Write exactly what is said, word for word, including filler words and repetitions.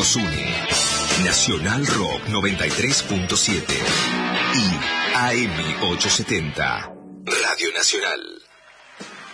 nos une. Nacional Rock noventa y tres punto siete y A M ochocientos setenta. Radio Nacional.